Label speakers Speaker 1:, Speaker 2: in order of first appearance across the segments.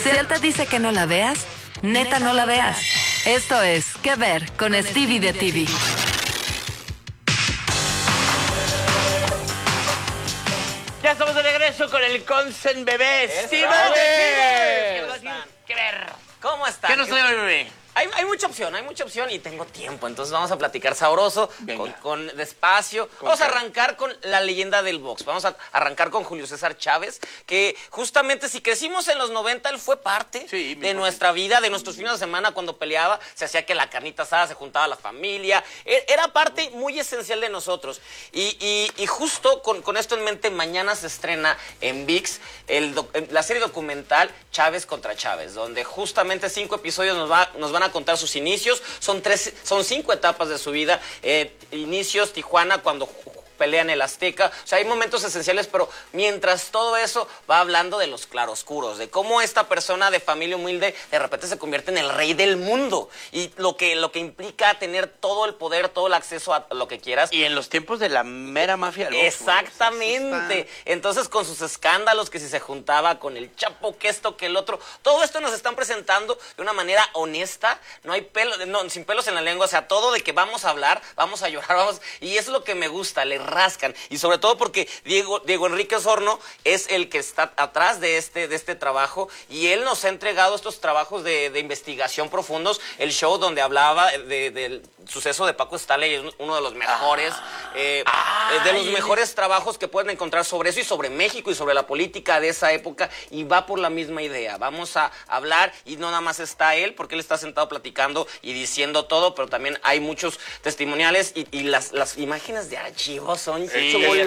Speaker 1: Si él te dice que no la veas, neta no la veas. Esto es ¿Qué ver? Con Stevie de TV.
Speaker 2: Ya estamos de regreso con el Consen Bebé, Steve.
Speaker 3: ¿Qué ver? ¿Cómo están?
Speaker 2: ¿Qué nos trae hoy, bebé?
Speaker 3: Hay mucha opción y tengo tiempo, entonces vamos a platicar sabroso, con despacio. Vamos a arrancar con la leyenda del box, vamos a arrancar con Julio César Chávez, que justamente si crecimos en los 90, él fue parte de nuestra vida, de nuestros fines de semana cuando peleaba, se hacía que la carnita asada, se juntaba la familia, era parte muy esencial de nosotros. Y justo con esto en mente, mañana se estrena en ViX la serie documental Chávez contra Chávez, donde justamente 5 episodios nos van a contar sus inicios. Son 5 etapas de su vida. Inicios, Tijuana, cuando pelean el Azteca. O sea, hay momentos esenciales, pero mientras todo eso va hablando de los claroscuros, de cómo esta persona de familia humilde de repente se convierte en el rey del mundo y lo que implica tener todo el poder, todo el acceso a lo que quieras.
Speaker 2: Y en los tiempos de la mera mafia del box.
Speaker 3: Exactamente. Entonces, con sus escándalos, que si se juntaba con el Chapo, que esto, que el otro, todo esto nos están presentando de una manera honesta, no hay sin pelos en la lengua, o sea, todo de que vamos a hablar, vamos a llorar, y eso es lo que me gusta, le rascan, y sobre todo porque Diego Enrique Osorno es el que está atrás de este trabajo, y él nos ha entregado estos trabajos de investigación profundos. El show donde hablaba del suceso de Paco Stanley es uno de los mejores, mejores trabajos que pueden encontrar sobre eso y sobre México y sobre la política de esa época, y va por la misma idea. Vamos a hablar, y no nada más está él, porque él está sentado platicando y diciendo todo, pero también hay muchos testimoniales, y las imágenes de archivo son
Speaker 4: es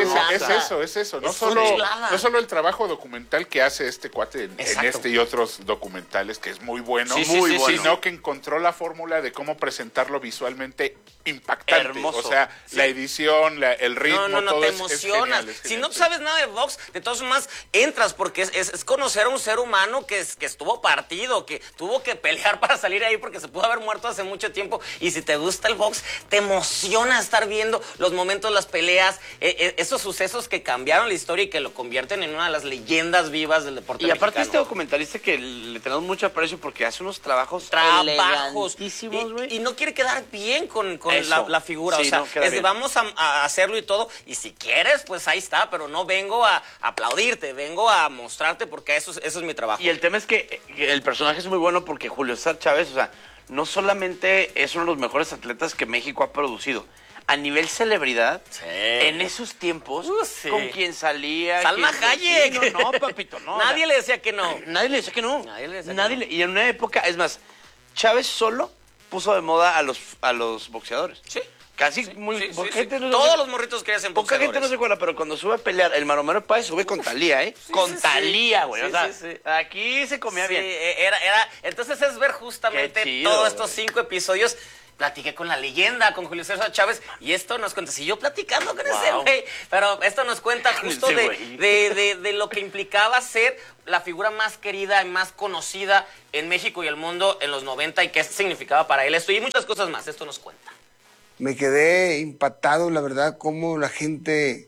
Speaker 4: eso. No solo el trabajo documental que hace este cuate en este y otros documentales, que es muy bueno, sino que encontró la fórmula de cómo presentarlo visualmente impactante.
Speaker 2: Hermoso.
Speaker 4: O sea, la edición, el ritmo, todo
Speaker 3: te
Speaker 4: es
Speaker 3: emocionas.
Speaker 4: genial,
Speaker 3: Si no sabes nada de box, de todas formas entras, porque es conocer a un ser humano que estuvo partido, que tuvo que pelear para salir ahí porque se pudo haber muerto hace mucho tiempo. Y si te gusta el box, te emociona estar viendo los momentos, las peleas, esos sucesos que cambiaron la historia y que lo convierten en una de las leyendas vivas del deporte mexicano.
Speaker 2: Y aparte este documentalista que le tenemos mucho aprecio porque hace unos trabajos elegantísimos, güey.
Speaker 3: Y no quiere quedar bien con la figura.
Speaker 2: Sí,
Speaker 3: o sea,
Speaker 2: no
Speaker 3: vamos a hacerlo y todo. Y si quieres, pues ahí está. Pero no vengo a aplaudirte, vengo a mostrarte, porque eso es mi trabajo.
Speaker 2: Y el tema es que el personaje es muy bueno porque Julio César Chávez, o sea, no solamente es uno de los mejores atletas que México ha producido, a nivel celebridad, en esos tiempos, con quien salía...
Speaker 3: Salma Hayek.
Speaker 2: No, papito, no.
Speaker 3: Nadie le decía que no.
Speaker 2: Nadie le decía que no. Y en una época, es más, Chávez solo puso de moda a los boxeadores.
Speaker 3: Sí.
Speaker 2: Casi
Speaker 3: todos los morritos que hacen
Speaker 2: poca gente no se acuerda, pero cuando sube a pelear, el Maromero Páez sube con Talía, ¿eh? Con Talía, güey. O sea, aquí se comía bien.
Speaker 3: Entonces es ver justamente todos estos 5 episodios. Platiqué con la leyenda, con Julio César Chávez, y esto nos cuenta, siguió platicando con ese güey, pero esto nos cuenta justo de lo que implicaba ser la figura más querida y más conocida en México y el mundo en los 90, y qué significaba para él esto, y muchas cosas más. Esto nos cuenta.
Speaker 5: Me quedé impactado, la verdad, cómo la gente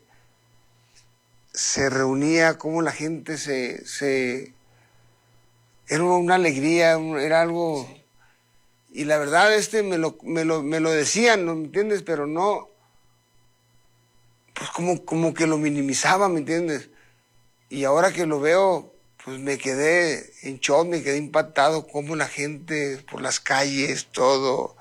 Speaker 5: se reunía, cómo la gente era una alegría, era algo... Sí. Y la verdad, me lo decían, ¿no? ¿Me entiendes? Pero no, pues como que lo minimizaba, ¿me entiendes? Y ahora que lo veo, pues me quedé en shock, me quedé impactado, cómo la gente por las calles, todo,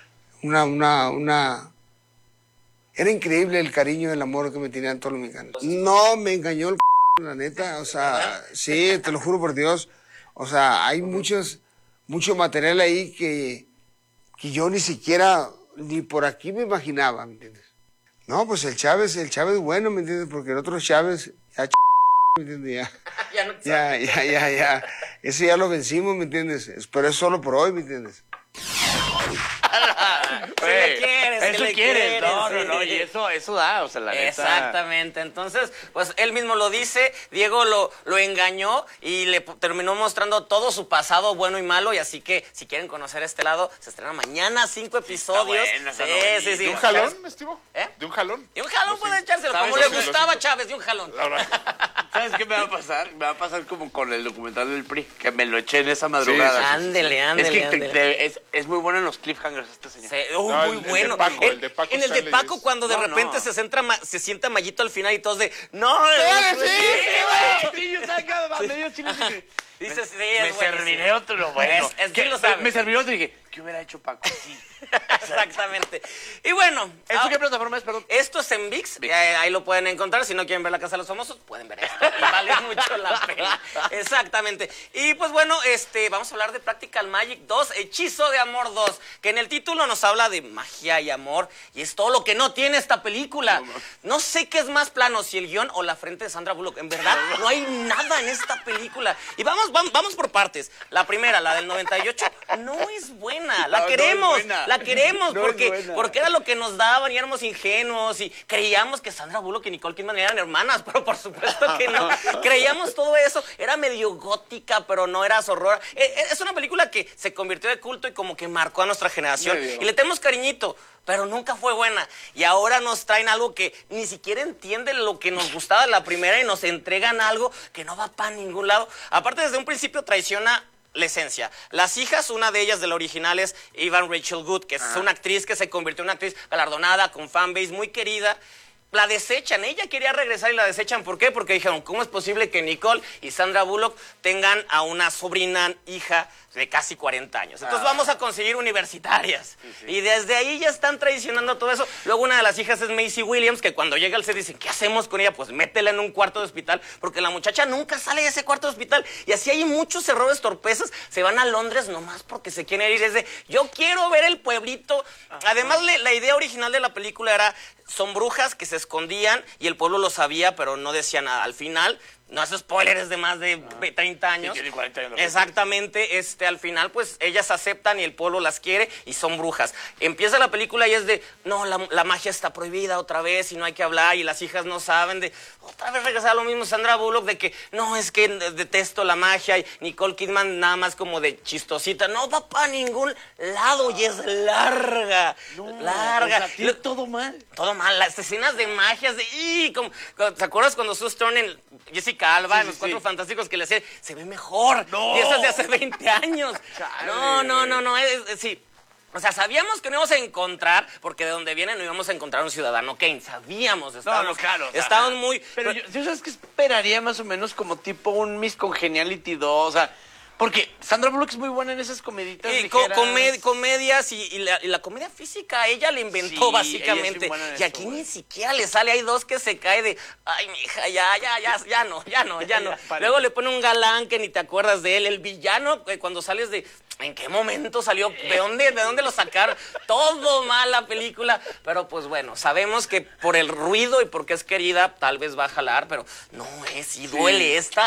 Speaker 5: era increíble el cariño y el amor que me tenían todos los mexicanos. No me engañó el la neta, o sea, sí, te lo juro por Dios, o sea, hay mucho material ahí que yo ni siquiera, ni por aquí me imaginaba, ¿me entiendes? No, pues el Chávez bueno, ¿me entiendes? Porque el otro Chávez, ¿me entiendes? Ya. Ese ya lo vencimos, ¿me entiendes? Pero es solo por hoy, ¿me entiendes?
Speaker 3: Si le quieres,
Speaker 2: eso quieres. No, y eso da, o sea, la neta.
Speaker 3: Exactamente, entonces, pues él mismo lo dice, Diego lo engañó y le terminó mostrando todo su pasado bueno y malo, y así que si quieren conocer este lado, se estrena mañana 5 episodios. Sí.
Speaker 4: ¿De un jalón, Estivo? ¿De un jalón?
Speaker 3: De un jalón puede echárselo, como le gustaba a Chávez, de un jalón.
Speaker 2: ¿Sabes qué me va a pasar? Me va a pasar como con el documental del PRI, que me lo eché en esa madrugada.
Speaker 3: Sí. Ándele.
Speaker 2: Es muy bueno en los cliffhangers este señor.
Speaker 3: Sí, muy bueno.
Speaker 4: El de Paco
Speaker 3: en el de Paco, cuando de repente se sienta Mayito al final y todos de... ¡No!
Speaker 2: Sí, yo estaba medio chile.
Speaker 3: Dices, sí,
Speaker 2: me serviré otro, bueno. Me serviré otro y dije, ¿qué hubiera hecho Paco? Sí.
Speaker 3: Exactamente. Y bueno.
Speaker 2: ¿Esto qué plataforma es, perdón?
Speaker 3: Esto es en ViX. Ahí lo pueden encontrar. Si no quieren ver La Casa de los Famosos, pueden ver esto. Y vale mucho la pena. Exactamente. Y pues bueno, vamos a hablar de Practical Magic 2, Hechizo de Amor 2, que en el título nos habla de magia y amor, y es todo lo que no tiene esta película. No sé qué es más plano, si el guión o la frente de Sandra Bullock. En verdad, no hay nada en esta película. Y vamos por partes. La primera, la del 98, no es buena. La queremos porque era lo que nos daban y éramos ingenuos y creíamos que Sandra Bullock y Nicole Kidman eran hermanas, pero por supuesto que no. Creíamos todo eso. Era medio gótica, pero no era horror. Es una película que se convirtió de culto y como que marcó a nuestra generación. Y le tenemos cariñito, pero nunca fue buena. Y ahora nos traen algo que ni siquiera entiende lo que nos gustaba de la primera y nos entregan algo que no va para ningún lado. Aparte, desde un principio traiciona la esencia. Las hijas, una de ellas de la original es Evan Rachel Wood, que es una actriz que se convirtió en una actriz galardonada, con fanbase muy querida. La desechan, ella quería regresar y la desechan. ¿Por qué? Porque dijeron, ¿cómo es posible que Nicole y Sandra Bullock tengan a una sobrina, hija de casi 40 años? Entonces vamos a conseguir universitarias. Sí. Y desde ahí ya están traicionando todo eso. Luego una de las hijas es Maisie Williams, que cuando llega al set dicen, ¿qué hacemos con ella? Pues métela en un cuarto de hospital, porque la muchacha nunca sale de ese cuarto de hospital. Y así hay muchos errores, torpezas. Se van a Londres nomás porque se quieren ir. Es de, yo quiero ver el pueblito. Además, la idea original de la película era, son brujas que se escondían y el pueblo lo sabía, pero no decía nada. Al final, no hace spoilers de más de 30 años.
Speaker 2: Sí, 40 años.
Speaker 3: Exactamente, al final, pues, ellas aceptan y el pueblo las quiere y son brujas. Empieza la película y es de, no, la magia está prohibida otra vez y no hay que hablar, y las hijas no saben, de otra vez regresar a lo mismo Sandra Bullock, de que, no, es que detesto la magia, y Nicole Kidman nada más como de chistosita, no va para ningún lado y es larga. Larga.
Speaker 2: O sea, todo mal.
Speaker 3: Todo mal, las escenas de magia, ¿te acuerdas cuando Sue Storm en Jessica Alba, en Los Cuatro Fantásticos, que le decía, se ve mejor? No. Y eso es de hace 20 años. No, sí. O sea, sabíamos que no íbamos a encontrar, porque de donde viene no íbamos a encontrar un ciudadano Kane. Sabíamos. Estábamos,
Speaker 2: claro.
Speaker 3: Estábamos muy...
Speaker 2: Pero yo sabes que esperaría más o menos como tipo un Miss Congeniality 2, o sea... Porque Sandra Bullock es muy buena en esas comeditas ligeras.
Speaker 3: Comedias y la comedia física, ella le inventó básicamente. Y aquí ni siquiera le sale, hay dos que se cae de, ay, mija, ya no. Luego le pone un galán que ni te acuerdas de él. El villano, cuando sales de, ¿en qué momento salió? ¿De dónde lo sacaron? Todo mal la película. Pero pues bueno, sabemos que por el ruido y porque es querida, tal vez va a jalar, pero no es, y duele. Esta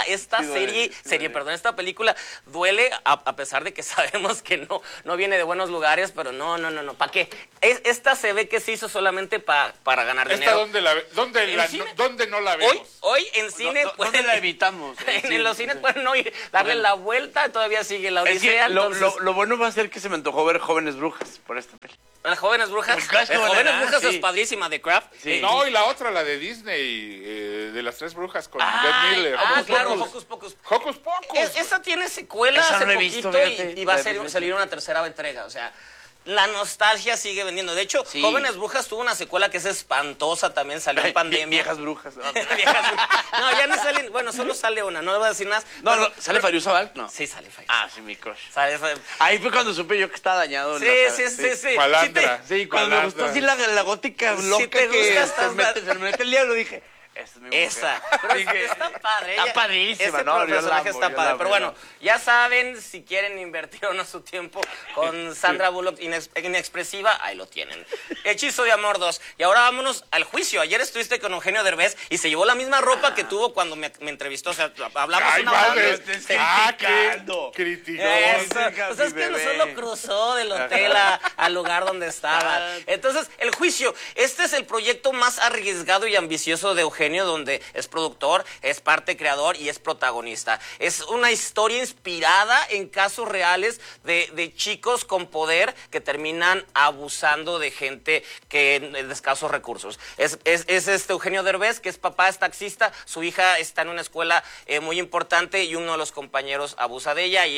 Speaker 3: esta película duele, a pesar de que sabemos que no viene de buenos lugares, pero no. ¿Para qué? Esta se ve que se hizo solamente para ganar dinero.
Speaker 4: ¿Dónde no la vemos?
Speaker 3: Hoy en cine...
Speaker 2: ¿Dónde la evitamos?
Speaker 3: En los cines pueden no ir, darle la vuelta, todavía sigue la odisea.
Speaker 2: Lo bueno va a ser que se me antojó ver Jóvenes Brujas por esta película.
Speaker 3: ¿Las Jóvenes Brujas? Jóvenes Brujas es padrísima, de Kraft.
Speaker 4: Sí. No, y la otra, la de Disney, de las 3 brujas con Beth Miller.
Speaker 3: Claro, Hocus Pocus.
Speaker 4: Hocus Pocus.
Speaker 3: Esa tiene secuela hace poquito y va a salir una tercera entrega, o sea... La nostalgia sigue vendiendo. De hecho, Jóvenes Brujas tuvo una secuela que es espantosa, también salió en pandemia.
Speaker 2: Viejas brujas.
Speaker 3: No, ya no salen, bueno, solo sale una, no le voy a decir más.
Speaker 2: No, ¿sale Fariusa Balk? No.
Speaker 3: Sí, sale Fariusa.
Speaker 2: Ah, sí, mi crush. Ahí fue cuando supe yo que estaba dañado.
Speaker 3: Sí.
Speaker 4: Malandra.
Speaker 2: Sí, cuando me gustó así la gótica loca que se me mete el diablo, dije...
Speaker 3: Esa. Pero está padre.
Speaker 2: Está padrísima,
Speaker 3: ¿no? El personaje está padre. Pero bueno, ya saben, si quieren invertir o no su tiempo con Sandra Bullock inexpresiva, ahí lo tienen. Hechizo de Amor 2. Y ahora vámonos al juicio. Ayer estuviste con Eugenio Derbez y se llevó la misma ropa que tuvo cuando me entrevistó. O sea, hablamos
Speaker 4: una
Speaker 3: hora.
Speaker 4: Criticó.
Speaker 3: O sea, es que no solo cruzó del hotel a al lugar donde estaban. Entonces, El Juicio, este es el proyecto más arriesgado y ambicioso de Eugenio, donde es productor, es parte creador y es protagonista. Es una historia inspirada en casos reales de chicos con poder que terminan abusando de gente que de escasos recursos. Es Eugenio Derbez, que es papá, es taxista, su hija está en una escuela muy importante y uno de los compañeros abusa de ella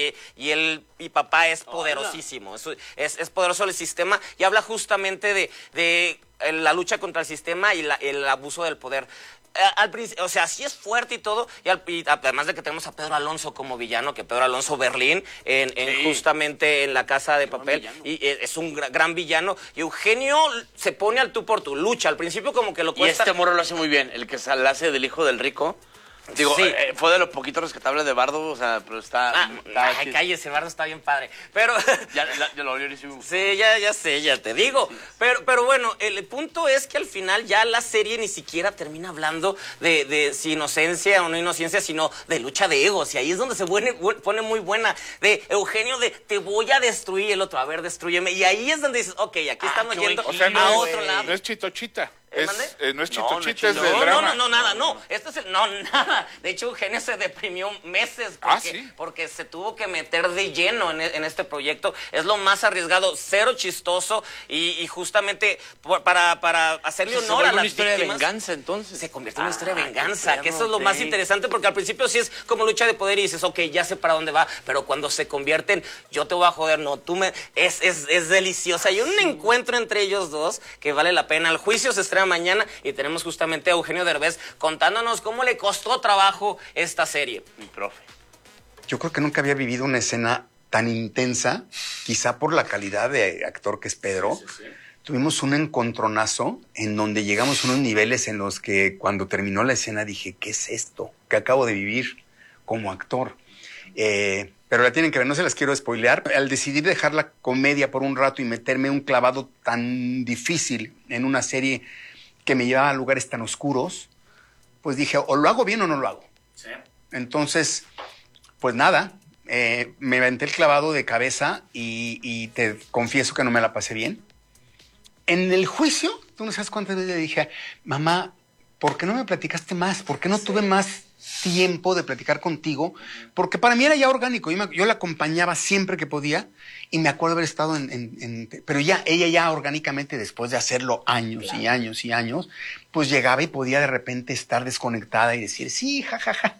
Speaker 3: y papá es poderosísimo, es poderoso el sistema y habla justamente de la lucha contra el sistema y el abuso del poder. O sea, sí es fuerte y todo, y además de que tenemos a Pedro Alonso como villano, que Pedro Alonso Berlín, justamente en La Casa de Papel, y es un gran villano, y Eugenio se pone al tú por tú, lucha, al principio como que lo cuesta.
Speaker 2: Y este morro lo hace muy bien, el que se hace del hijo del rico. Digo,
Speaker 3: sí.
Speaker 2: Fue de los poquitos rescatables de Bardo, o sea, pero está...
Speaker 3: Ay, cállese, Bardo está bien padre. Pero...
Speaker 2: ya lo volvió y
Speaker 3: sí, ya sé, ya te digo. Sí. Pero bueno, el punto es que al final ya la serie ni siquiera termina hablando de si inocencia o no inocencia, sino de lucha de egos. Y ahí es donde se pone muy buena. De Eugenio de te voy a destruir, el otro, a ver, destrúyeme. Y ahí es donde dices, ok, aquí estamos yendo a otro lado.
Speaker 4: No es Chitochita. No es
Speaker 2: Chitochita,
Speaker 4: es de drama.
Speaker 3: No, nada, no. Este es nada. De hecho, Eugenio se deprimió meses porque se tuvo que meter de lleno en este proyecto. Es lo más arriesgado, cero chistoso y justamente para hacerle honor a las víctimas. Se convierte en una
Speaker 2: historia de venganza, entonces.
Speaker 3: Se convierte en una historia de venganza, que eso es lo más interesante porque al principio sí es como lucha de poder y dices, ok, ya sé para dónde va, pero cuando se convierten, yo te voy a joder, no, es deliciosa. Hay un encuentro entre ellos dos que vale la pena. El Juicio se estrena mañana y tenemos justamente a Eugenio Derbez contándonos cómo le costó trabajo esta serie.
Speaker 2: Mi profe.
Speaker 6: Yo creo que nunca había vivido una escena tan intensa, quizá por la calidad de actor que es Pedro. Sí. Tuvimos un encontronazo en donde llegamos a unos niveles en los que cuando terminó la escena dije, ¿qué es esto que acabo de vivir como actor? Pero la tienen que ver, no se las quiero spoilear. Al decidir dejar la comedia por un rato y meterme un clavado tan difícil en una serie que me llevaba a lugares tan oscuros, pues dije, o lo hago bien o no lo hago. Sí. Entonces, pues nada, me aventé el clavado de cabeza y te confieso que no me la pasé bien. En El Juicio, tú no sabes cuántas veces le dije, mamá, ¿por qué no me platicaste más? ¿Por qué no tuve más tiempo de platicar contigo? Porque para mí era ya orgánico. Yo la acompañaba siempre que podía y me acuerdo haber estado pero ella ya orgánicamente, después de hacerlo años y años y años, pues llegaba y podía de repente estar desconectada y decir, sí, jajaja,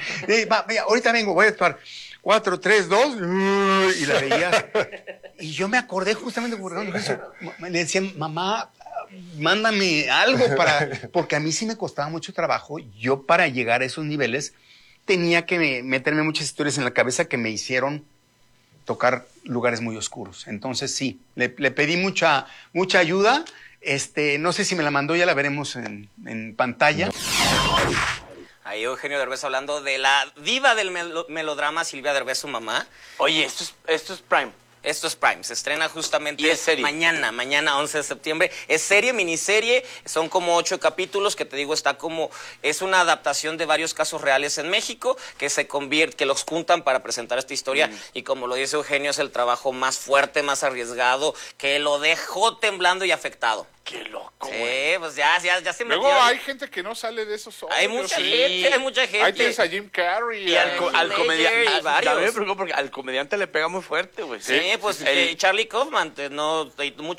Speaker 6: ahorita vengo, voy a actuar. 4, 3, 2, y la veías. Y yo me acordé justamente porque le decía, mamá, mándame algo porque a mí sí me costaba mucho trabajo. Yo para llegar a esos niveles tenía que meterme muchas historias en la cabeza que me hicieron tocar lugares muy oscuros. Entonces sí, le pedí mucha ayuda. No sé si me la mandó, ya la veremos en pantalla.
Speaker 3: Ahí Eugenio Derbez hablando de la diva del melodrama, Silvia Derbez, su mamá.
Speaker 2: Oye, esto es Prime.
Speaker 3: Esto es Prime, se estrena justamente
Speaker 2: ¿Y es serie?
Speaker 3: mañana 11 de septiembre. Es serie, miniserie, son como 8 capítulos, que te digo, es una adaptación de varios casos reales en México, que los juntan para presentar esta historia, y como lo dice Eugenio, es el trabajo más fuerte, más arriesgado, que lo dejó temblando y afectado.
Speaker 2: ¡Qué loco!
Speaker 3: Sí, pues ya se metió.
Speaker 4: Luego hay gente que no sale de esos ojos.
Speaker 3: Hay mucha gente.
Speaker 4: Ahí tienes a Jim Carrey.
Speaker 2: Y al comediante.
Speaker 3: Varios.
Speaker 2: También me preocupa porque al comediante le pega muy fuerte, güey.
Speaker 3: Sí, pues Charlie Kaufman,